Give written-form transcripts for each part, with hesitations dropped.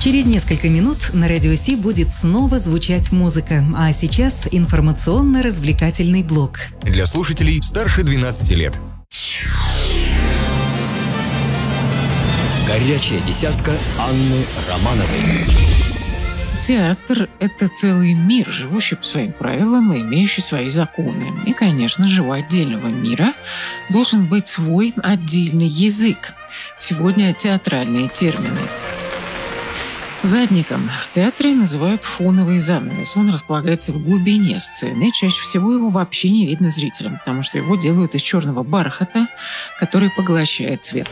Через несколько минут на Радио Си будет снова звучать музыка, а сейчас информационно-развлекательный блок. Для слушателей старше 12 лет. Горячая десятка Анны Романовой. Театр – это целый мир, живущий по своим правилам и имеющий свои законы. И, конечно же, у отдельного мира должен быть свой отдельный язык. Сегодня театральные термины. Задником в театре называют фоновый занавес. Он располагается в глубине сцены. Чаще всего его вообще не видно зрителям, потому что его делают из черного бархата, который поглощает свет.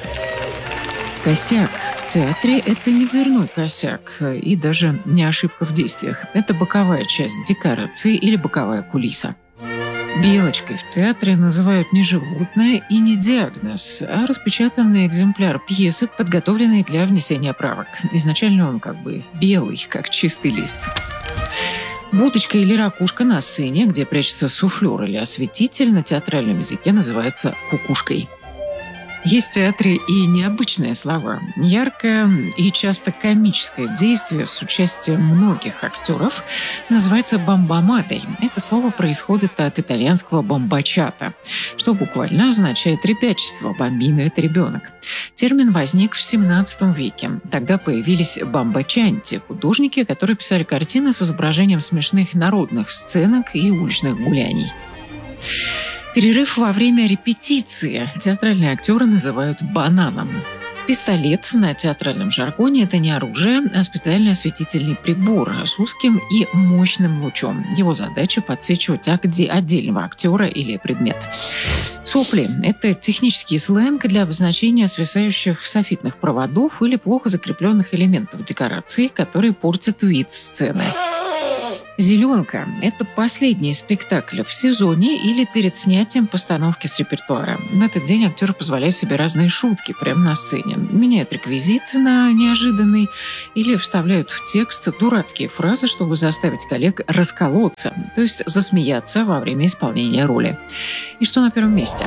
Косяк в театре – это не дверной косяк и даже не ошибка в действиях. Это боковая часть декорации или боковая кулиса. Белочкой в театре называют не животное и не диагноз, а распечатанный экземпляр пьесы, подготовленный для внесения правок. Изначально он как бы белый, как чистый лист. Будочка или ракушка на сцене, где прячется суфлер или осветитель, на театральном языке называется кукушкой. Есть в театре и необычные слова. Яркое и часто комическое действие с участием многих актеров называется бамбамадой. Это слово происходит от итальянского бамбачата, что буквально означает ребячество. Бамбино – это ребенок. Термин возник в XVII веке. Тогда появились бамбачанти – художники, которые писали картины с изображением смешных народных сценок и уличных гуляний. Перерыв во время репетиции театральные актеры называют бананом. Пистолет на театральном жаргоне – это не оружие, а специальный осветительный прибор с узким и мощным лучом. Его задача – подсвечивать отдельного актера или предмет. Сопли – это технический сленг для обозначения свисающих софитных проводов или плохо закрепленных элементов декорации, которые портят вид сцены. «Зеленка» – это последний спектакль в сезоне или перед снятием постановки с репертуара. В этот день актеры позволяют себе разные шутки прямо на сцене. Меняют реквизит на неожиданный или вставляют в текст дурацкие фразы, чтобы заставить коллег расколоться, то есть засмеяться во время исполнения роли. И что на первом месте?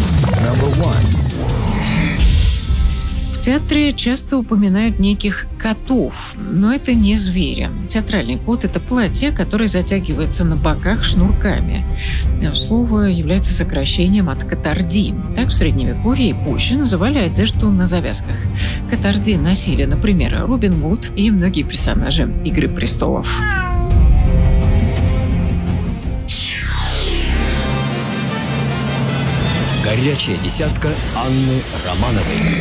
В театре часто упоминают неких котов, но это не звери. Театральный кот – это платье, которое затягивается на боках шнурками. Слово является сокращением от катарди. Так в Средневековье и позже называли одежду на завязках. Катарди носили, например, Робин Гуд и многие персонажи «Игры престолов». Горячая десятка Анны Романовой.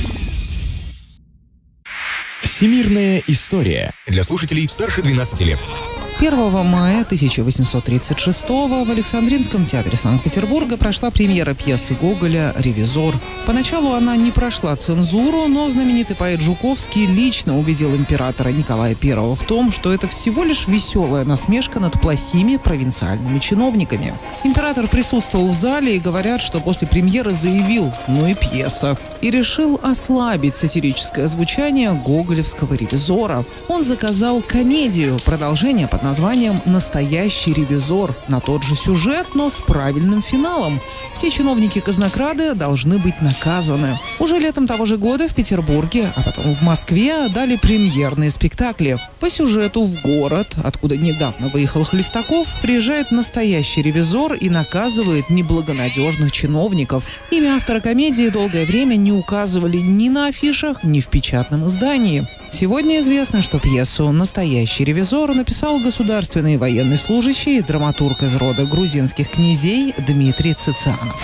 Всемирная история. Для слушателей старше 12 лет. 1 мая 1836 в Александринском театре Санкт-Петербурга прошла премьера пьесы Гоголя «Ревизор». Поначалу она не прошла цензуру, но знаменитый поэт Жуковский лично убедил императора Николая I в том, что это всего лишь веселая насмешка над плохими провинциальными чиновниками. Император присутствовал в зале и говорят, что после премьеры заявил «ну и пьеса» и решил ослабить сатирическое звучание гоголевского «Ревизора». Он заказал комедию, продолжение под названием «Настоящий ревизор», на тот же сюжет, но с правильным финалом. Все чиновники-казнокрады должны быть наказаны. Уже летом того же года в Петербурге, а потом в Москве дали премьерные спектакли. По сюжету в город, откуда недавно выехал Хлестаков, приезжает настоящий ревизор и наказывает неблагонадежных чиновников. Имя автора комедии долгое время не указывали ни на афишах, ни в печатном издании. Сегодня известно, что пьесу «Настоящий ревизор» написал государственный военный служащий, драматург из рода грузинских князей Дмитрий Цицианов.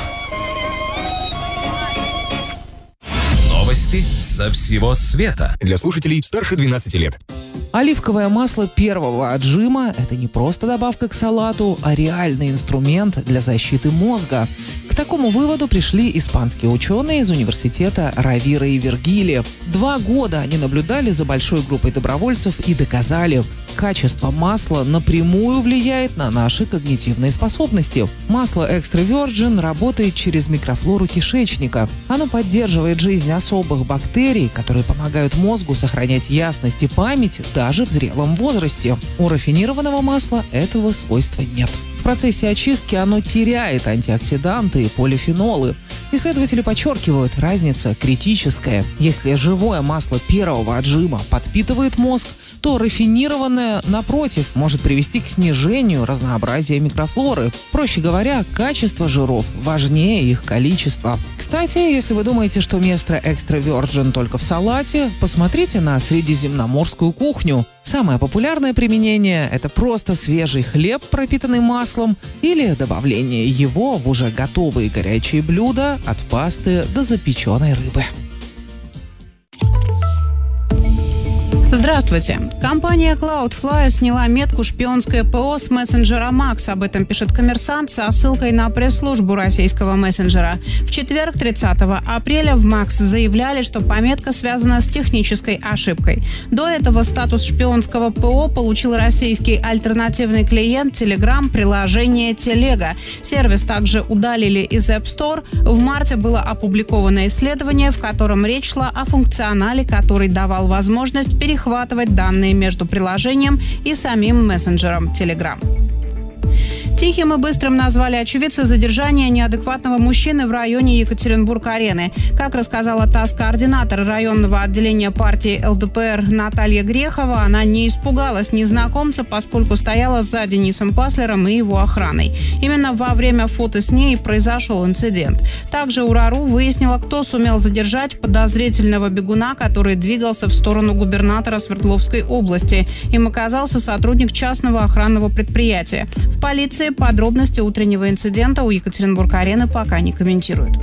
Новости со всего света. Для слушателей старше 12 лет. Оливковое масло первого отжима – это не просто добавка к салату, а реальный инструмент для защиты мозга. К такому выводу пришли испанские ученые из университета Равира и Вергили. 2 года они наблюдали за большой группой добровольцев и доказали – качество масла напрямую влияет на наши когнитивные способности. Масло Extra Virgin работает через микрофлору кишечника. Оно поддерживает жизнь особых бактерий, которые помогают мозгу сохранять ясность и память даже в зрелом возрасте. У рафинированного масла этого свойства нет. В процессе очистки оно теряет антиоксиданты и полифенолы. Исследователи подчеркивают, разница критическая. Если живое масло первого отжима подпитывает мозг, то рафинированное, напротив, может привести к снижению разнообразия микрофлоры. Проще говоря, качество жиров важнее их количества. Кстати, если вы думаете, что место экстра virgin только в салате, посмотрите на средиземноморскую кухню. Самое популярное применение – это просто свежий хлеб, пропитанный маслом, или добавление его в уже готовые горячие блюда, от пасты до запеченной рыбы. Здравствуйте. Компания Cloudflare сняла метку «Шпионское ПО» с мессенджера Max. Об этом пишет «Коммерсант» со ссылкой на пресс-службу российского мессенджера. В четверг, 30 апреля, в Max заявляли, что пометка связана с технической ошибкой. До этого статус шпионского ПО получил российский альтернативный клиент Telegram приложение Телега. Сервис также удалили из App Store. В марте было опубликовано исследование, в котором речь шла о функционале, который давал возможность перехватывать данные между приложением и самим мессенджером Telegram. Тихим и быстрым назвали очевидцы задержания неадекватного мужчины в районе Екатеринбург-арены. Как рассказала ТАСС-координатор районного отделения партии ЛДПР Наталья Грехова, она не испугалась незнакомца, поскольку стояла за Денисом Паслером и его охраной. Именно во время фото с ней произошел инцидент. Также УРАРУ выяснила, кто сумел задержать подозрительного бегуна, который двигался в сторону губернатора Свердловской области. Им оказался сотрудник частного охранного предприятия. В полиции подробности утреннего инцидента у Екатеринбург-арены пока не комментируют.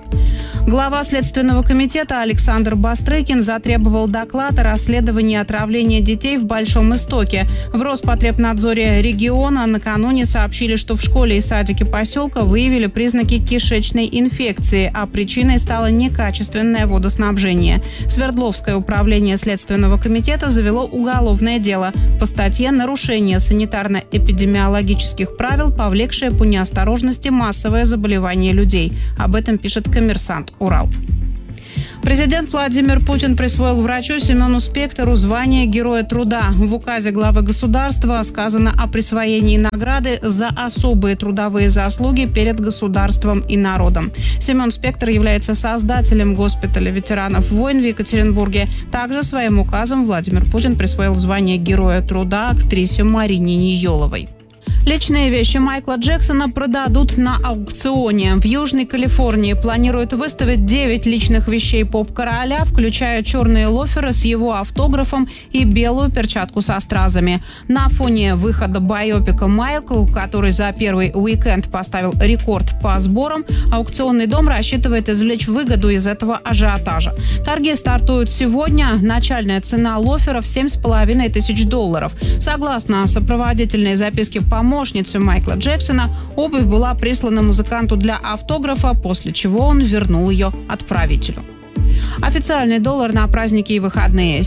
Глава Следственного комитета Александр Бастрыкин затребовал доклад о расследовании отравления детей в Большом Истоке. В Роспотребнадзоре региона накануне сообщили, что в школе и садике поселка выявили признаки кишечной инфекции, а причиной стало некачественное водоснабжение. Свердловское управление Следственного комитета завело уголовное дело по статье «Нарушение санитарно-эпидемиологических правил, повлекшее по неосторожности массовое заболевание людей». Об этом пишет «Коммерсант Урал». Президент Владимир Путин присвоил врачу Семену Спектору звание Героя труда. В указе главы государства сказано о присвоении награды за особые трудовые заслуги перед государством и народом. Семен Спектор является создателем госпиталя ветеранов войн в Екатеринбурге. Также своим указом Владимир Путин присвоил звание Героя труда актрисе Марине Ниеловой. Личные вещи Майкла Джексона продадут на аукционе. В Южной Калифорнии планируют выставить 9 личных вещей поп-короля, включая черные лоферы с его автографом и белую перчатку со стразами. На фоне выхода байопика «Майкл», который за первый уикенд поставил рекорд по сборам, аукционный дом рассчитывает извлечь выгоду из этого ажиотажа. Торги стартуют сегодня. Начальная цена лоферов $7,5 тысяч. Согласно сопроводительной записке помощницы Майкла Джексона, обувь была прислана музыканту для автографа, после чего он вернул ее отправителю. Официальный доллар на праздники и выходные –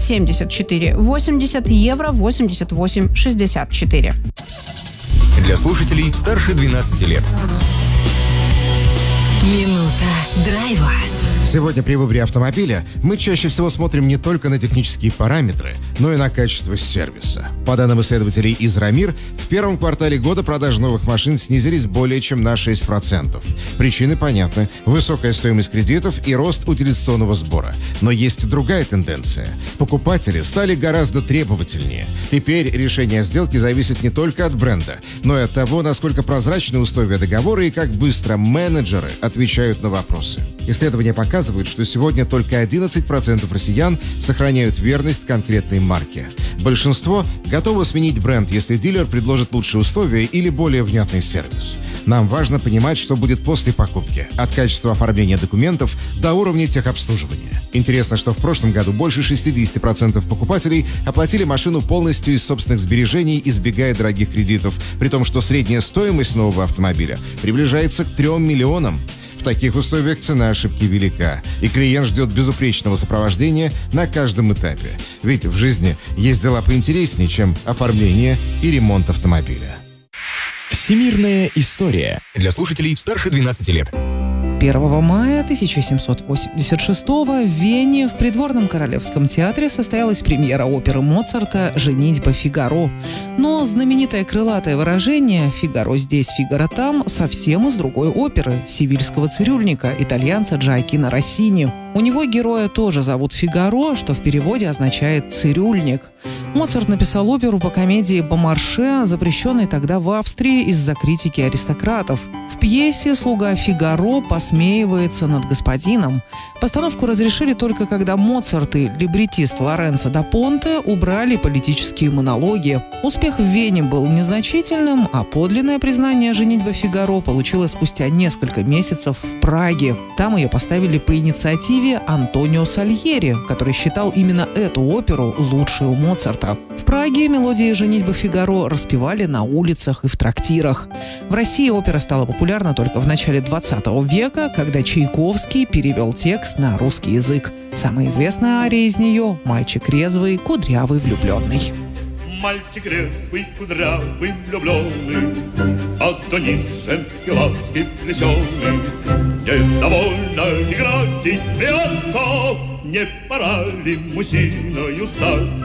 74,80, евро – 88,64. Для слушателей старше 12 лет. Минута драйва. Сегодня при выборе автомобиля мы чаще всего смотрим не только на технические параметры, но и на качество сервиса. По данным исследователей из Рамир, в первом квартале года продажи новых машин снизились более чем на 6%. Причины понятны. Высокая стоимость кредитов и рост утилизационного сбора. Но есть и другая тенденция. Покупатели стали гораздо требовательнее. Теперь решение сделки зависит не только от бренда, но и от того, насколько прозрачны условия договора и как быстро менеджеры отвечают на вопросы. Исследования показывают, что сегодня только 11% россиян сохраняют верность конкретной марке. Большинство готово сменить бренд, если дилер предложит лучшие условия или более внятный сервис. Нам важно понимать, что будет после покупки, от качества оформления документов до уровня техобслуживания. Интересно, что в прошлом году больше 60% покупателей оплатили машину полностью из собственных сбережений, избегая дорогих кредитов, при том, что средняя стоимость нового автомобиля приближается к 3 миллионам. В таких условиях цена ошибки велика, и клиент ждет безупречного сопровождения на каждом этапе. Ведь в жизни есть дела поинтереснее, чем оформление и ремонт автомобиля. Всемирная история. Для слушателей старше 12 лет. 1 мая 1786 в Вене в придворном королевском театре состоялась премьера оперы Моцарта «Женитьба Фигаро». Но знаменитое крылатое выражение «Фигаро здесь, Фигаро там» совсем из другой оперы «Севильского цирюльника» итальянца Джоаккино Россини. У него героя тоже зовут Фигаро, что в переводе означает «цирюльник». Моцарт написал оперу по комедии «Бомарше», запрещенной тогда в Австрии из-за критики аристократов. В пьесе слуга Фигаро посмеивается над господином. Постановку разрешили только когда Моцарт и либретист Лоренцо да Понте убрали политические монологи. Успех в Вене был незначительным, а подлинное признание «Женитьба Фигаро» получила спустя несколько месяцев в Праге. Там ее поставили по инициативе Антонио Сальери, который считал именно эту оперу лучшей у Моцарта. В Праге мелодии «Женитьбы Фигаро» распевали на улицах и в трактирах. В России опера стала популярна только в начале 20 века, когда Чайковский перевел текст на русский язык. Самая известная ария из нее – «Мальчик резвый, кудрявый, влюбленный». Мальчик резвый, кудрявый, влюбленный, Адонис женский ласки плещеный. Недовольно играть и смеяться, не пора ли мужчиною стать?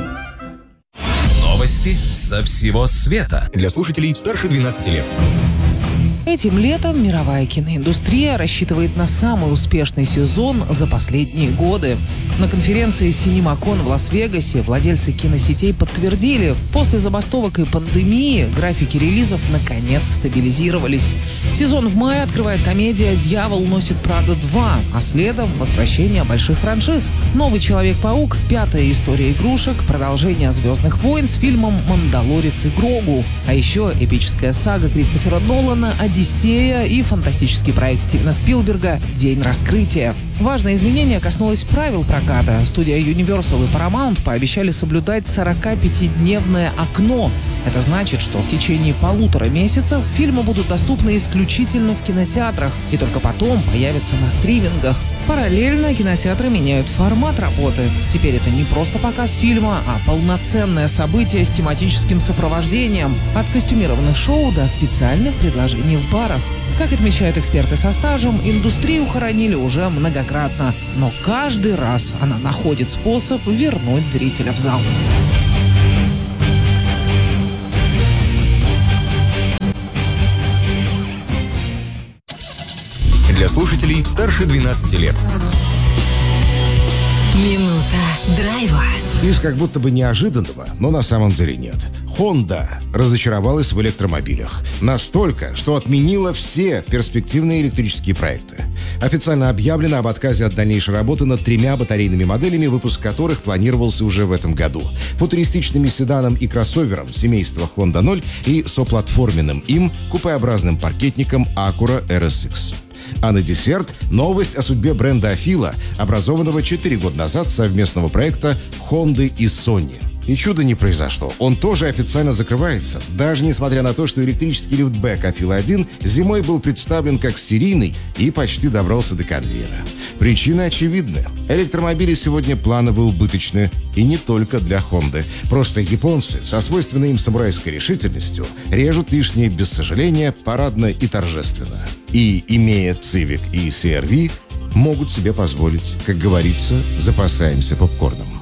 Новости со всего света для слушателей старше 12 лет. Этим летом мировая киноиндустрия рассчитывает на самый успешный сезон за последние годы. На конференции CinemaCon в Лас-Вегасе владельцы киносетей подтвердили, после забастовок и пандемии графики релизов наконец стабилизировались. Сезон в мае открывает комедия «Дьявол носит Прада 2», а следом возвращение больших франшиз. «Новый Человек-паук», «Пятая история игрушек», продолжение «Звездных войн» с фильмом «Мандалорец и Грогу». А еще эпическая сага Кристофера Нолана «Одиссея» и фантастический проект Стивена Спилберга «День раскрытия». Важное изменение коснулось правил проката. Студия Universal и Paramount пообещали соблюдать 45-дневное окно. Это значит, что в течение 1,5 месяцев фильмы будут доступны исключительно в кинотеатрах и только потом появятся на стримингах. Параллельно кинотеатры меняют формат работы. Теперь это не просто показ фильма, а полноценное событие с тематическим сопровождением. От костюмированных шоу до специальных предложений в барах. Как отмечают эксперты со стажем, индустрию хоронили уже многократно. Но каждый раз она находит способ вернуть зрителя в зал. Для слушателей старше 12 лет. Минута драйва. Из как будто бы неожиданного, но на самом деле нет. Honda разочаровалась в электромобилях. Настолько, что отменила все перспективные электрические проекты. Официально объявлено об отказе от дальнейшей работы над 3 батарейными моделями, выпуск которых планировался уже в этом году. Футуристичными седаном и кроссовером семейства Honda 0 и соплатформенным им купеобразным паркетником Acura RSX. А на десерт новость о судьбе бренда Афила, образованного 4 года назад совместного проекта Honda и Sony. И чудо не произошло. Он тоже официально закрывается. Даже несмотря на то, что электрический лифтбэк Афила-1 зимой был представлен как серийный и почти добрался до конвейера. Причины очевидны. Электромобили сегодня планово убыточны. И не только для Honda. Просто японцы со свойственной им самурайской решительностью режут лишнее без сожаления, парадно и торжественно. И, имея Civic и CR-V, могут себе позволить, как говорится, запасаемся попкорном.